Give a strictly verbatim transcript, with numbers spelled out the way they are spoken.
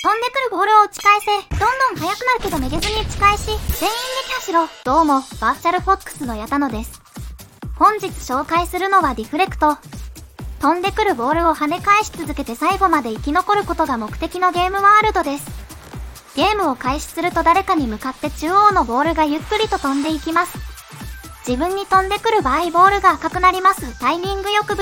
飛んでくるボールを打ち返せ。どんどん速くなるけどめげずに打ち返し、全員撃破しろ。どうも、バーチャルフォックスの矢田野です。本日紹介するのはディフレクト。飛んでくるボールを跳ね返し続けて最後まで生き残ることが目的のゲームワールドです。ゲームを開始すると誰かに向かって中央のボールがゆっくりと飛んでいきます。自分に飛んでくる場合ボールが赤くなります。タイミングよく